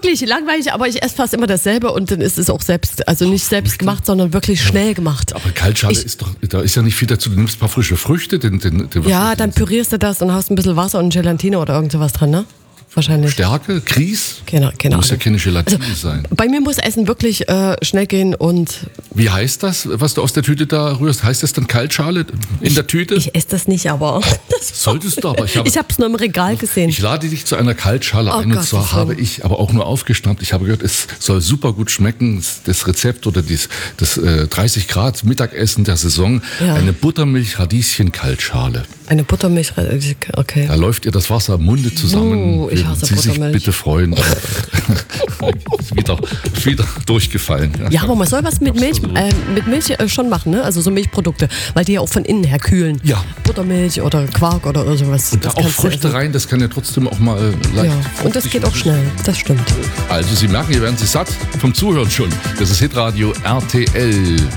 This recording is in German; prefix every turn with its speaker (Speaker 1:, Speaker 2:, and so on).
Speaker 1: wirklich langweilig, aber ich esse fast immer dasselbe und dann ist es auch nicht selbst gemacht, sondern wirklich schnell gemacht.
Speaker 2: Aber Kaltschale da ist ja nicht viel dazu. Du nimmst ein paar frische Früchte.
Speaker 1: Ja, dann pürierst du das und hast ein bisschen Wasser und Gelatine oder irgend sowas dran, ne? Wahrscheinlich.
Speaker 2: Stärke, Grieß?
Speaker 1: Genau.
Speaker 2: Muss ja keine Gelatine sein.
Speaker 1: Bei mir muss Essen wirklich schnell gehen und...
Speaker 2: Wie heißt das, was du aus der Tüte da rührst? Heißt das dann Kaltschale in der Tüte?
Speaker 1: Ich esse das nicht, aber...
Speaker 2: Solltest du aber. Ich habe
Speaker 1: es nur im Regal gesehen.
Speaker 2: Ich lade dich zu einer Kaltschale ein. Und zwar habe ich aber auch nur aufgeschnappt. Ich habe gehört, es soll super gut schmecken. Das Rezept oder das 30 Grad Mittagessen der Saison. Ja. Eine Buttermilch-Radieschen-Kaltschale.
Speaker 1: Eine Buttermilch, okay.
Speaker 2: Da läuft ihr das Wasser im Munde zusammen.
Speaker 1: Ich hasse
Speaker 2: Sie sich
Speaker 1: Buttermilch.
Speaker 2: bitte freuen. wieder durchgefallen.
Speaker 1: Ja, aber man soll was mit Milch schon machen, ne? Also so Milchprodukte, weil die ja auch von innen her kühlen.
Speaker 2: Ja.
Speaker 1: Buttermilch oder Quark oder sowas.
Speaker 2: Und da auch Früchte rein, das kann ja trotzdem auch mal leicht.
Speaker 1: Ja, und das geht auch schnell, das stimmt.
Speaker 2: Also Sie merken, hier werden Sie satt vom Zuhören schon. Das ist Hitradio RTL.